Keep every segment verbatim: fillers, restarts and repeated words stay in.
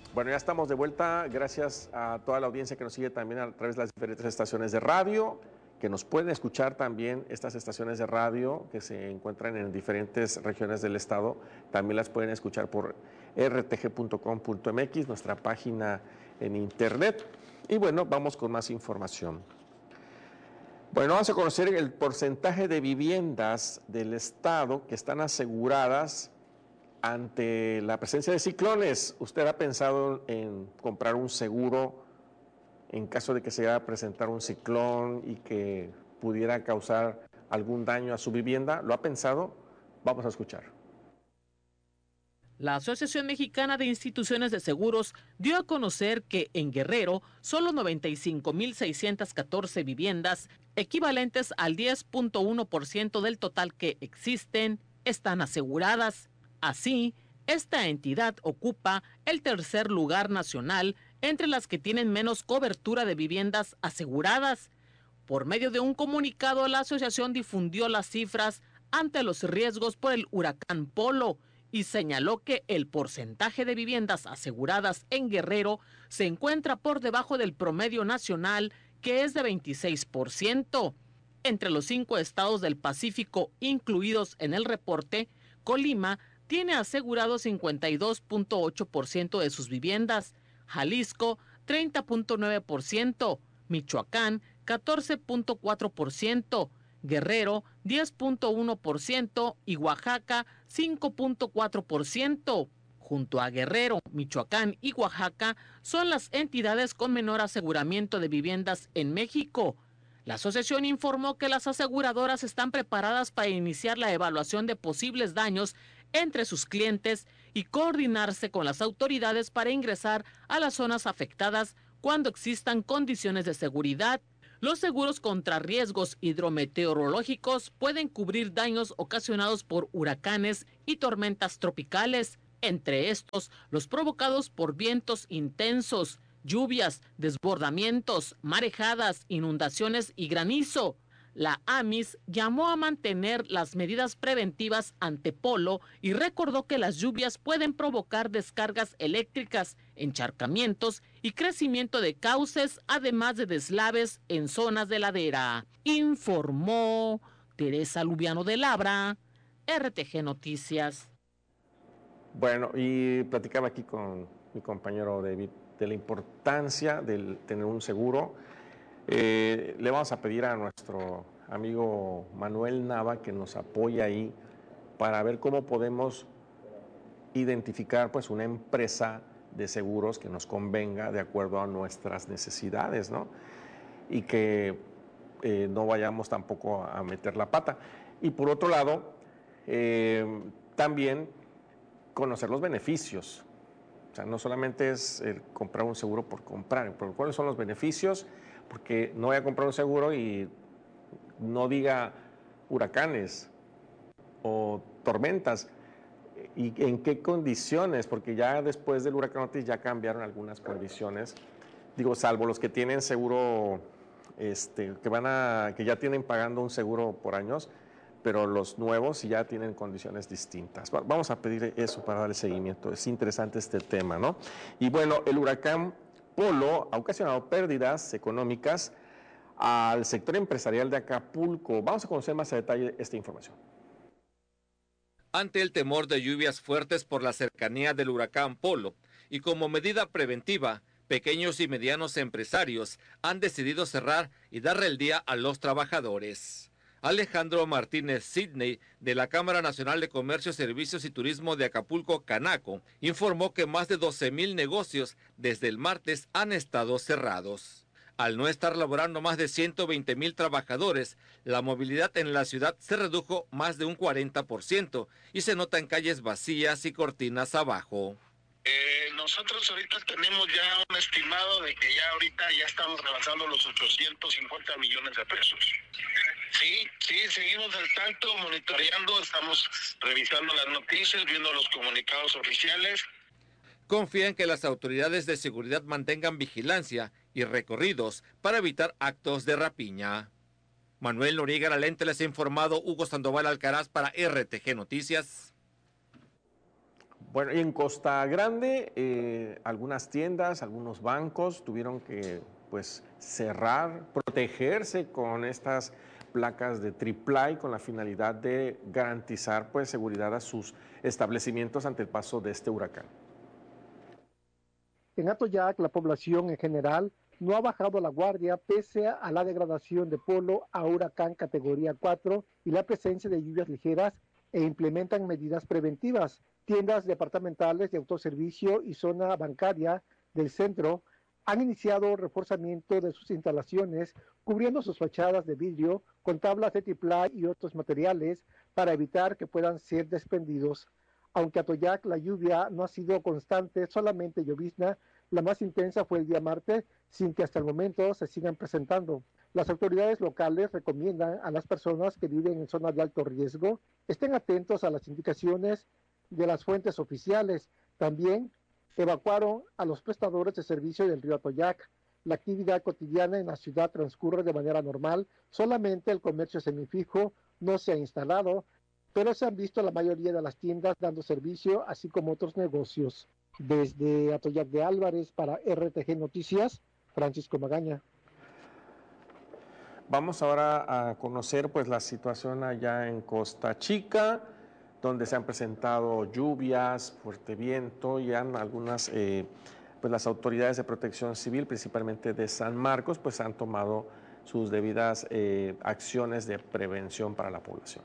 Bueno, ya estamos de vuelta. Gracias a toda la audiencia que nos sigue también a través de las diferentes estaciones de radio, que nos pueden escuchar también estas estaciones de radio que se encuentran en diferentes regiones del estado. También las pueden escuchar por r t g punto com punto m x, nuestra página en internet. Y bueno, vamos con más información. Bueno, vamos a conocer el porcentaje de viviendas del estado que están aseguradas ante la presencia de ciclones. ¿Usted ha pensado en comprar un seguro en caso de que se vaya a presentar un ciclón y que pudiera causar algún daño a su vivienda? ¿Lo ha pensado? Vamos a escuchar. La Asociación Mexicana de Instituciones de Seguros dio a conocer que en Guerrero solo noventa y cinco mil seiscientas catorce viviendas, equivalentes al diez punto uno por ciento del total que existen, están aseguradas. Así, esta entidad ocupa el tercer lugar nacional entre las que tienen menos cobertura de viviendas aseguradas. Por medio de un comunicado, la asociación difundió las cifras ante los riesgos por el huracán Polo y señaló que el porcentaje de viviendas aseguradas en Guerrero se encuentra por debajo del promedio nacional, que es de veintiséis por ciento. Entre los cinco estados del Pacífico incluidos en el reporte, Colima tiene asegurado cincuenta y dos punto ocho por ciento de sus viviendas, Jalisco treinta punto nueve por ciento, Michoacán catorce punto cuatro por ciento, Guerrero diez punto uno por ciento y Oaxaca cinco punto cuatro por ciento. Junto a Guerrero, Michoacán y Oaxaca son las entidades con menor aseguramiento de viviendas en México. La asociación informó que las aseguradoras están preparadas para iniciar la evaluación de posibles daños entre sus clientes y coordinarse con las autoridades para ingresar a las zonas afectadas cuando existan condiciones de seguridad. Los seguros contra riesgos hidrometeorológicos pueden cubrir daños ocasionados por huracanes y tormentas tropicales, entre estos los provocados por vientos intensos, lluvias, desbordamientos, marejadas, inundaciones y granizo. La A M I S llamó a mantener las medidas preventivas ante Polo y recordó que las lluvias pueden provocar descargas eléctricas, encharcamientos y crecimiento de cauces, además de deslaves en zonas de ladera. Informó Teresa Lubiano de Labra, R T G Noticias. Bueno, y platicaba aquí con mi compañero David de la importancia de tener un seguro. Eh, le vamos a pedir a nuestro amigo Manuel Nava que nos apoye ahí para ver cómo podemos identificar pues una empresa de seguros que nos convenga de acuerdo a nuestras necesidades, ¿no? Y que eh, no vayamos tampoco a meter la pata. Y por otro lado, eh, también conocer los beneficios. O sea, no solamente es el comprar un seguro por comprar, pero ¿cuáles son los beneficios? Porque no voy a comprar un seguro y no diga huracanes o tormentas. ¿Y en qué condiciones? Porque ya después del huracán Otis ya cambiaron algunas condiciones. Digo, salvo los que tienen seguro, este, que van a, que ya tienen pagando un seguro por años, pero los nuevos ya tienen condiciones distintas. Vamos a pedir eso para darle seguimiento. Es interesante este tema, ¿no? Y bueno, el huracán Polo ha ocasionado pérdidas económicas al sector empresarial de Acapulco. Vamos a conocer más a detalle esta información. Ante el temor de lluvias fuertes por la cercanía del huracán Polo y como medida preventiva, pequeños y medianos empresarios han decidido cerrar y darle el día a los trabajadores. Alejandro Martínez Sidney, de la Cámara Nacional de Comercio, Servicios y Turismo de Acapulco, Canaco, informó que más de doce mil negocios desde el martes han estado cerrados. Al no estar laborando más de ciento veinte mil trabajadores, la movilidad en la ciudad se redujo más de un cuarenta por ciento y se nota en calles vacías y cortinas abajo. Eh, nosotros ahorita tenemos ya un estimado de que ya ahorita ya estamos rebasando los ochocientos cincuenta millones de pesos. Sí, sí, seguimos al tanto, monitoreando, estamos revisando las noticias, viendo los comunicados oficiales. Confía en que las autoridades de seguridad mantengan vigilancia y recorridos para evitar actos de rapiña. Manuel Noriega Lalente les ha informado, Hugo Sandoval Alcaraz para R T G Noticias. Bueno, y en Costa Grande, eh, algunas tiendas, algunos bancos tuvieron que pues cerrar, protegerse con estas placas de triple A con la finalidad de garantizar pues seguridad a sus establecimientos ante el paso de este huracán. En Atoyac, la población en general no ha bajado la guardia pese a la degradación de Polo a huracán categoría cuatro y la presencia de lluvias ligeras, e implementan medidas preventivas. Tiendas departamentales de autoservicio y zona bancaria del centro han iniciado reforzamiento de sus instalaciones, cubriendo sus fachadas de vidrio con tablas de triple A y otros materiales para evitar que puedan ser desprendidos. Aunque Atoyac la lluvia no ha sido constante, solamente llovizna, la más intensa fue el día martes, sin que hasta el momento se sigan presentando. Las autoridades locales recomiendan a las personas que viven en zonas de alto riesgo estén atentos a las indicaciones de las fuentes oficiales. También evacuaron a los prestadores de servicio del río Atoyac. La actividad cotidiana en la ciudad transcurre de manera normal, solamente el comercio semifijo no se ha instalado, pero se han visto la mayoría de las tiendas dando servicio, así como otros negocios. Desde Atoyac de Álvarez para R T G Noticias, Francisco Magaña. Vamos ahora a conocer pues la situación allá en Costa Chica, donde se han presentado lluvias, fuerte viento y han algunas, eh, pues las autoridades de protección civil, principalmente de San Marcos, pues han tomado sus debidas eh, acciones de prevención para la población.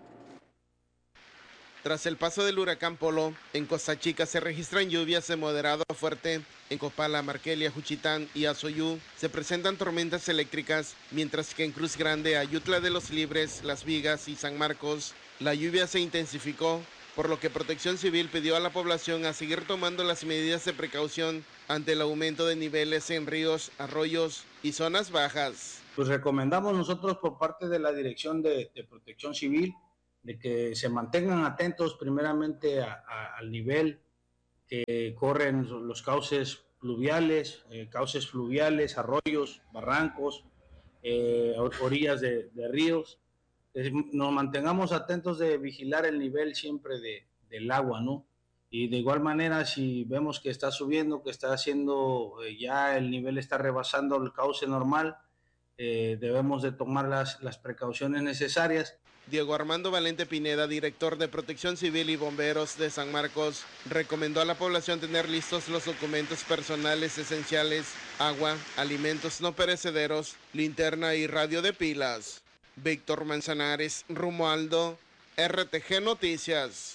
Tras el paso del huracán Polo, en Costa Chica se registran lluvias de moderado a fuerte. En Copala, Marquelia, Juchitán y Azoyú se presentan tormentas eléctricas, mientras que en Cruz Grande, Ayutla de los Libres, Las Vigas y San Marcos, la lluvia se intensificó, por lo que Protección Civil pidió a la población a seguir tomando las medidas de precaución ante el aumento de niveles en ríos, arroyos y zonas bajas. Pues recomendamos nosotros por parte de la Dirección de, de Protección Civil de que se mantengan atentos primeramente a, a, al nivel que corren los cauces pluviales, eh, cauces fluviales, arroyos, barrancos, eh, orillas de, de ríos. Eh, nos mantengamos atentos de vigilar el nivel siempre de, del agua, ¿no? Y de igual manera, si vemos que está subiendo, que está haciendo, eh, ya el nivel está rebasando el cauce normal, eh, debemos de tomar las, las precauciones necesarias. Diego Armando Valente Pineda, director de Protección Civil y Bomberos de San Marcos, recomendó a la población tener listos los documentos personales esenciales, agua, alimentos no perecederos, linterna y radio de pilas. Víctor Manzanares, Romualdo, R T G Noticias.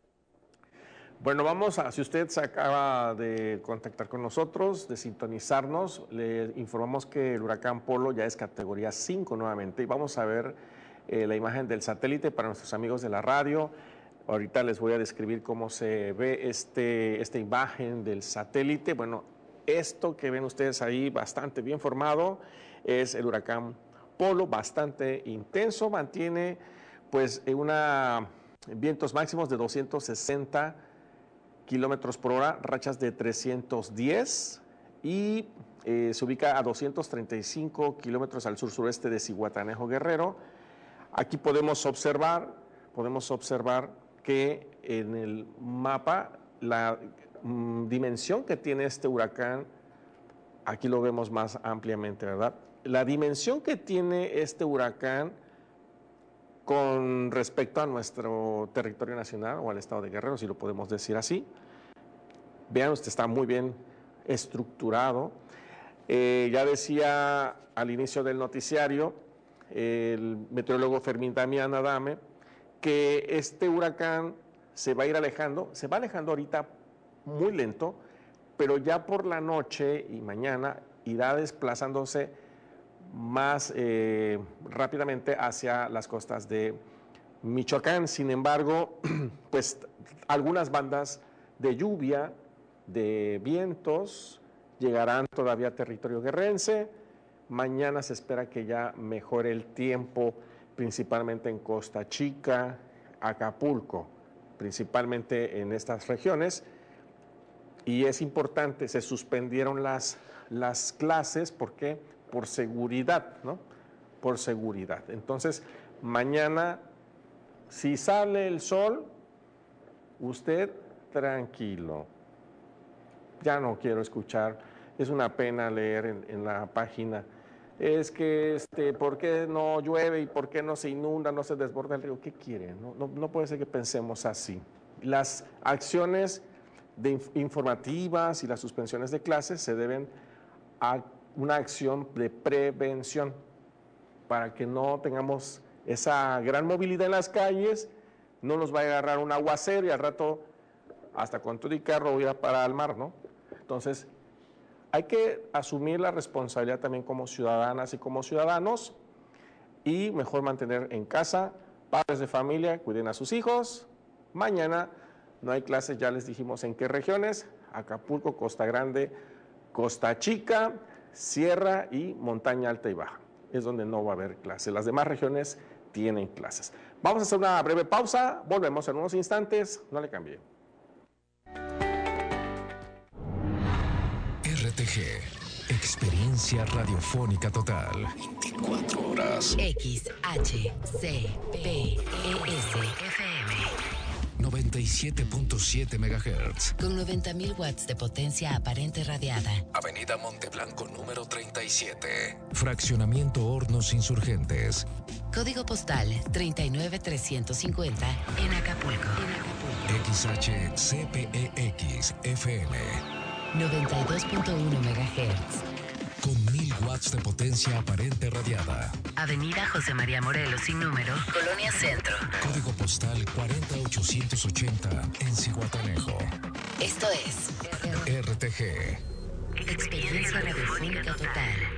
Bueno, vamos a, si usted se acaba de contactar con nosotros, de sintonizarnos, le informamos que el huracán Polo ya es categoría cinco nuevamente y vamos a ver eh, la imagen del satélite para nuestros amigos de la radio. Ahorita les voy a describir cómo se ve este, esta imagen del satélite. Bueno, esto que ven ustedes ahí, bastante bien formado, es el huracán Polo, bastante intenso, mantiene pues una vientos máximos de doscientos sesenta kilómetros por hora, rachas de trescientos diez y eh, se ubica a doscientos treinta y cinco kilómetros al sur-sureste de Zihuatanejo, Guerrero. Aquí podemos observar, podemos observar que en el mapa la mm, dimensión que tiene este huracán, aquí lo vemos más ampliamente, ¿verdad? La dimensión que tiene este huracán con respecto a nuestro territorio nacional o al estado de Guerrero, si lo podemos decir así. Vean, usted está muy bien estructurado. Eh, ya decía al inicio del noticiario el meteorólogo Fermín Damián Adame que este huracán se va a ir alejando, se va alejando ahorita muy lento, pero ya por la noche y mañana irá desplazándose más eh, rápidamente hacia las costas de Michoacán. Sin embargo, pues algunas bandas de lluvia, de vientos, llegarán todavía a territorio guerrerense. Mañana se espera que ya mejore el tiempo, principalmente en Costa Chica, Acapulco, principalmente en estas regiones. Y es importante, se suspendieron las, las clases, ¿por qué? Por seguridad, ¿no? Por seguridad. Entonces, mañana, si sale el sol, usted tranquilo. Ya no quiero escuchar, es una pena leer en, en la página, es que, este, ¿por qué no llueve y por qué no se inunda, no se desborda el río? ¿Qué quieren? No, no, no puede ser que pensemos así. Las acciones de inf- informativas y las suspensiones de clases se deben a una acción de prevención para que no tengamos esa gran movilidad en las calles, no nos vaya a agarrar un aguacero y al rato hasta con todo y carro voy a parar al mar, ¿no? Entonces, hay que asumir la responsabilidad también como ciudadanas y como ciudadanos y mejor mantener en casa, padres de familia, cuiden a sus hijos. Mañana no hay clases, ya les dijimos en qué regiones: Acapulco, Costa Grande, Costa Chica, Sierra y Montaña Alta y Baja. Es donde no va a haber clases. Las demás regiones tienen clases. Vamos a hacer una breve pausa, volvemos en unos instantes, no le cambie. R T G, experiencia radiofónica total. veinticuatro horas. X H C P E S F M noventa y siete punto siete megahertz. con noventa mil watts de potencia aparente radiada. Avenida Monteblanco número treinta y siete. Fraccionamiento Hornos Insurgentes. Código postal treinta y nueve trescientos cincuenta en Acapulco. X H C P E X F M. noventa y dos punto uno megahertz. Con mil watts de potencia aparente radiada. Avenida José María Morelos sin número, Colonia Centro. Código postal cuarenta ochocientos ochenta en Zihuatanejo. Esto es R T G. Experiencia Radiofónica Total.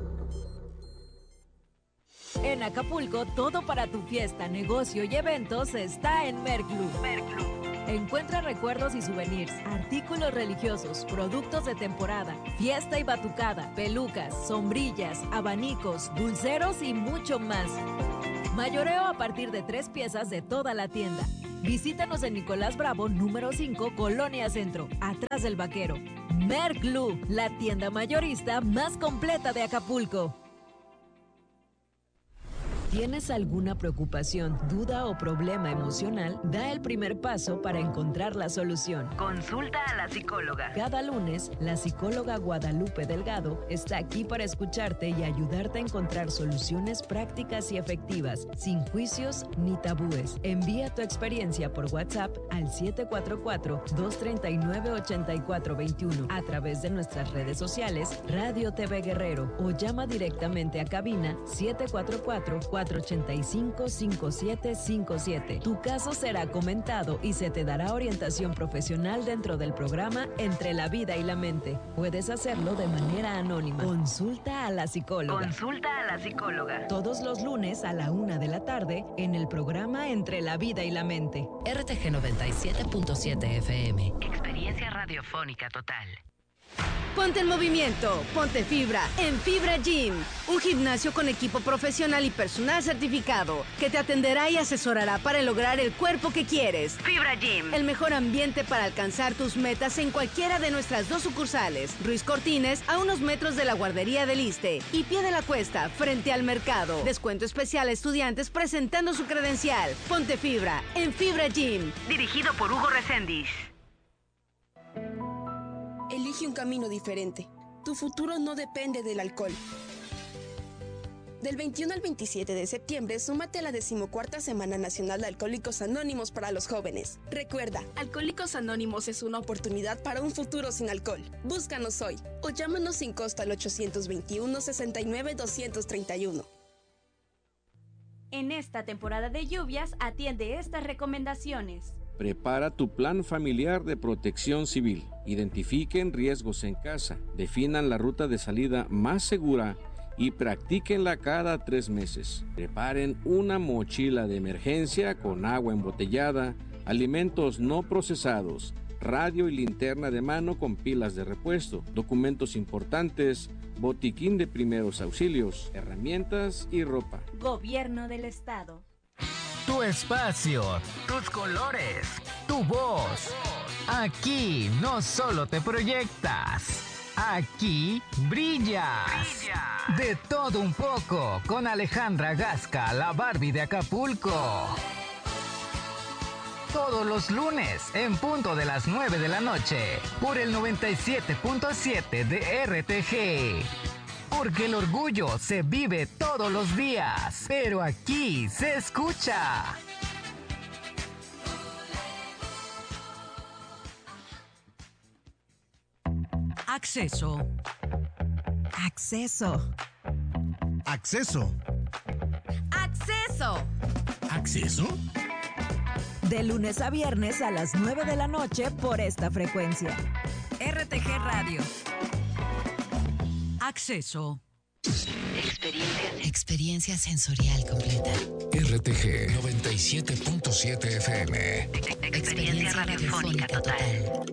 En Acapulco, todo para tu fiesta, negocio y eventos está en Merclub. Encuentra recuerdos y souvenirs, artículos religiosos, productos de temporada, fiesta y batucada, pelucas, sombrillas, abanicos, dulceros y mucho más. Mayoreo a partir de tres piezas de toda la tienda. Visítanos en Nicolás Bravo, número cinco, Colonia Centro, atrás del Vaquero. Merclub, la tienda mayorista más completa de Acapulco. ¿Tienes alguna preocupación, duda o problema emocional? Da el primer paso para encontrar la solución. Consulta a la psicóloga. Cada lunes, la psicóloga Guadalupe Delgado está aquí para escucharte y ayudarte a encontrar soluciones prácticas y efectivas, sin juicios ni tabúes. Envía tu experiencia por WhatsApp al siete cuatro cuatro, dos tres nueve, ocho cuatro dos uno a través de nuestras redes sociales Radio T V Guerrero o llama directamente a cabina siete cuatro cuatro, cuatro ocho cinco, cinco siete cinco siete. Tu caso será comentado y se te dará orientación profesional dentro del programa Entre la Vida y la Mente. Puedes hacerlo de manera anónima. Consulta a la psicóloga. Consulta a la psicóloga. Todos los lunes a la una de la tarde en el programa Entre la Vida y la Mente. R T G noventa y siete punto siete F M. Experiencia radiofónica total. Ponte en movimiento, ponte fibra en Fibra Gym, un gimnasio con equipo profesional y personal certificado que te atenderá y asesorará para lograr el cuerpo que quieres. Fibra Gym, el mejor ambiente para alcanzar tus metas en cualquiera de nuestras dos sucursales, Ruiz Cortines a unos metros de la guardería del Iste y Pie de la Cuesta frente al mercado. Descuento especial a estudiantes presentando su credencial. Ponte fibra en Fibra Gym, dirigido por Hugo Reséndiz. Elige un camino diferente. Tu futuro no depende del alcohol. Del veintiuno al veintisiete de septiembre, súmate a la decimocuarta Semana Nacional de Alcohólicos Anónimos para los jóvenes. Recuerda, Alcohólicos Anónimos es una oportunidad para un futuro sin alcohol. Búscanos hoy o llámanos sin costo al ochocientos veintiuno, sesenta y nueve, doscientos treinta y uno. En esta temporada de lluvias, atiende estas recomendaciones. Prepara tu plan familiar de protección civil. Identifiquen riesgos en casa, definan la ruta de salida más segura y practíquenla cada tres meses. Preparen una mochila de emergencia con agua embotellada, alimentos no procesados, radio y linterna de mano con pilas de repuesto, documentos importantes, botiquín de primeros auxilios, herramientas y ropa. Gobierno del Estado. Tu espacio, tus colores, tu voz. Aquí no solo te proyectas, aquí brillas. Brilla. De todo un poco con Alejandra Gasca, la Barbie de Acapulco. todos los lunes en punto de las nueve de la noche por el noventa y siete punto siete de R T G. Porque el orgullo se vive todos los días, pero aquí se escucha. Acceso. Acceso. Acceso. Acceso. ¿Acceso? De lunes a viernes a las nueve de la noche por esta frecuencia. R T G Radio. Acceso. Experiencia, experiencia sensorial completa. R T G noventa y siete punto siete F M. Experiencia radiofónica total.